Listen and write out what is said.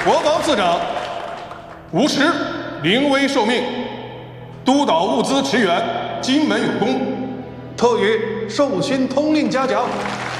国防次长吴石临危受命，督导物资驰援，金门有功， 特予授勋通令嘉奖。